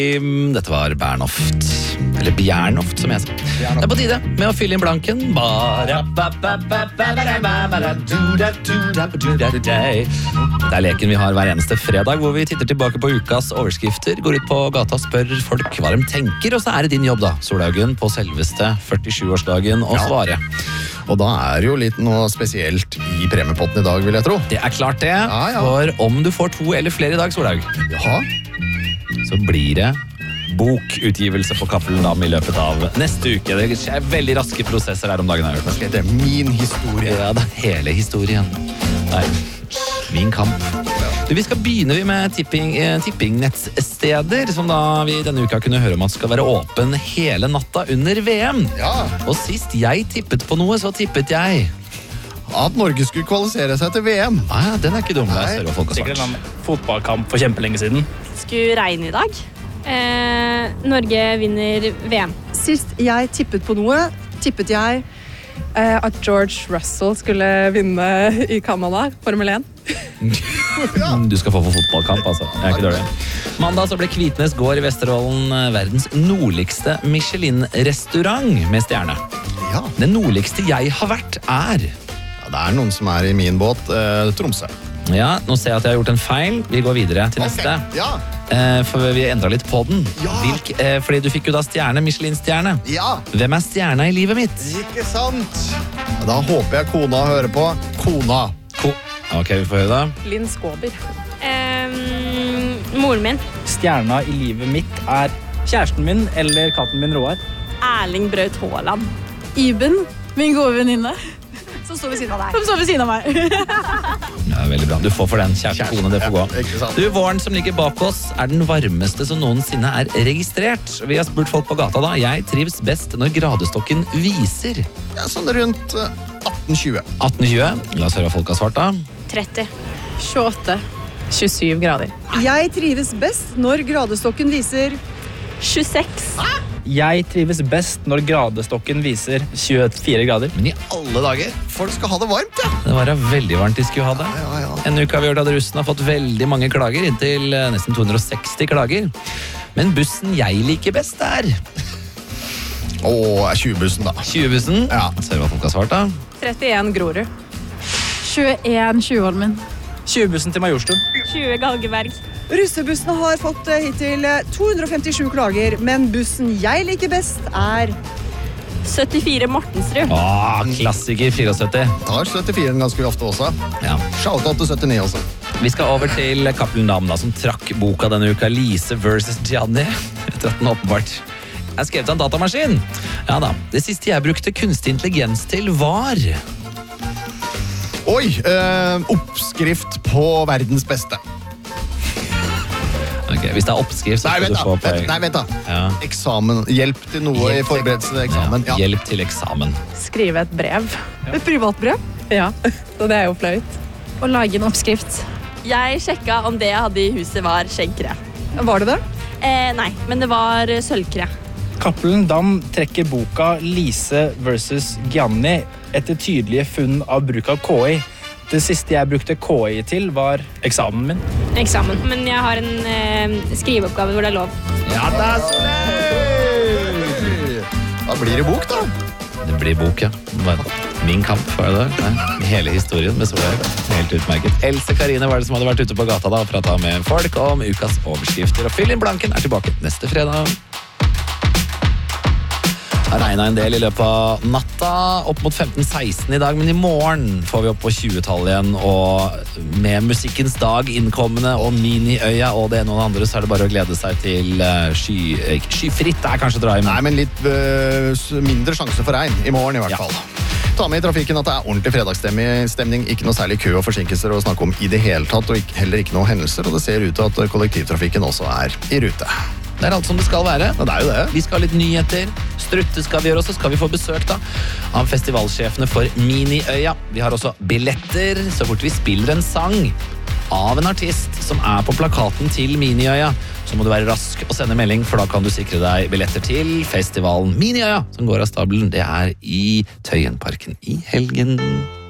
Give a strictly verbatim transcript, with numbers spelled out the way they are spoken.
Dette var Bernhoft, eller Bjernhoft som jeg sa. Det er på tide med å fylle inn blanken. Det er leken vi har hver eneste fredag, hvor vi titter tilbake på ukas overskrifter, går ut på gata og spør folk hva de tenker, og så er det din jobb da, Solhaugen, på selveste førtisju-årsdagen å svare. Og da er det jo litt noe spesielt i premiepotten i dag, vil jeg tro. Det er klart det, Ja, ja. for om du får to eller flere i dag, Solhaug, Jaha. så blir det bokutgivelse på Cappelen Dam i løpet av neste uke. Det er veldig raske prosesser her om dagen, har jeg hørt. Det er min historie. Ja, det er hele historien. Nei, min kamp. Du, vi skal begynne med tipping, eh, tippingnettsteder, som da vi denne uka kunne høre om at skal være åpen hele natta under V M. Ja, Og sist jeg tippet på noe, så tippet jeg. at Norge skulle kvalifisere seg til V M. Ah, ja, den er ikke dum. Nei, Jeg ser hva folk har Sikkert svart. en fotballkamp for kjempelenge siden. Skulle regne i dag. Eh, Norge vinner V M. Sist jeg tippet på noe, tippet jeg eh, at George Russell skulle vinne i Canada, Formel én. Du skal få for fotballkamp, altså. Jeg er ikke dårlig. Mandag så ble Kvitnes gård i Vesterålen eh, verdens nordligste Michelin-restaurant med stjerne. Ja. Den nordligste jeg har vært er... Ja, det er noen som er i min båt, eh, Tromsø. Ja, nå ser jeg at jeg har gjort en feil. Vi går videre til neste. Ok, Ja, Eh, for vi endret litt på den. Ja. Hvilk, eh, fordi du fikk jo da stjerne, Michelin-stjerne. ja, Hvem er stjerna i livet mitt? ikke sant? Da håper jeg kona hører på. Kona. Ko ok, vi får høre da. Linn Skåber. Eh, moren min. Stjerna i livet mitt er kjæresten min eller katten min Roar. Erling Braut Haaland. Iben, min gode venninne, Som står ved siden av deg. som står ved siden av meg. Ja, veldig bra. Du får for den, kjære kone, det får gå. Ja, ikke sant? Du, våren som ligger bak oss er den varmeste som noensinne er registrert. Vi har spurt folk på gata da. Jeg trives best når gradestokken viser. Ja, sånn rundt eh, atten tjue. atten tjue. La oss høre hva folk har svart da. tretti. tjueåtte. tjuesyv grader. Jeg trives best når gradestokken viser tjueseks. Jeg trives best når gradestokken viser tjuefire grader. Men i alle dager, Folk skal ha det varmt, ja. det var da veldig varmt de skulle ha det. Ja, ja. En uke har vi hørt at russen har fått veldig mange klager, inntil eh, nesten to hundre og seksti klager. Men bussen jeg liker best er Åh, er tjue-bussen da. tjue-bussen. Ja. Ser du hva folk har svart da? trettien Grorud. tjueen Tjuvholmen. tjue-bussen til Majorstuen. tjue Galgeberg. Russebussene har fått eh, hittil eh, to hundre og femtisju klager, men bussen jeg liker best er syttifire Mortensrud. Åh, klassiker syttifire. Tar syttifire ganske ofte også. Ja. Shout-out til syttini også. Vi skal over til Cappelen Dam, da, som trakk boka denne uka, Lise versus Gianni. Etter at den åpenbart er skrevet av en datamaskin. Ja da, det siste jeg brukte kunstig intelligens til var... Oi, eh, oppskrift på verdens beste. Ok, hvis det er oppskrift, så Nei, skal vent du da. få Vent, poeng. nei, vent da. Ja. Eksamen. Hjelp til noe i Hjelp til- forberedelse til eksamen. Ja, hjelp til eksamen. skrive et brev. Et privatbrev? Ja, så det er jo flaut. Å lage en oppskrift. Jeg sjekka om det jeg hadde i huset var skjeggkre. Var det det? Eh, nei, men det var sølvkre. Cappelen Dam trekker boka Lise versus Gianni etter tydelige funn av bruk av K I. Det siste jeg brukte K I til var eksamen min. Eksamen. Men jeg har en eh, skriveoppgave hvor det er lov. Ja, det er Hey! Da blir det bok da. Det blir bok, ja. Min kamp, var det det? Nei, hele historien med Solveig. Helt utmerket. Else Karine var det som hadde vært ute på gata da og pratet med folk om ukas overskrifter. Og Fyll inn blanken er tilbake neste fredag. Det har regnet en del i løpet av natta, opp mot femten seksten i dag, men i morgen får vi opp på tjue-tallet igjen, og med musikkens dag innkommende og Miniøya og det ene og det andre, så er det bare å glede seg til uh, sky, uh, skyfritt er kanskje dra i Nei, men litt øh, s- mindre sjanse for regn. I morgen i hvert Ja. fall. Ta med i trafikken at det er ordentlig fredagsstemning. Ikke noe særlig kø og forsinkelser å snakke om i det hele tatt, og ikke, heller ikke noe hendelser. Og det ser ut til at kollektivtrafikken også er i rute. Det er alt som det skal være. Ja, det er jo det. Vi skal ha litt nyheter. Strutte skal vi gjøre, og så skal vi få besøk da av festivalsjefene for Miniøya. Vi har også billetter så fort vi spiller en sang av en artist som er på plakaten til Miniøya. Så må du være rask og sende melding, for da kan du sikre deg billetter til festivalen Miniøya, som går av stabelen. Det er i Tøyenparken i helgen.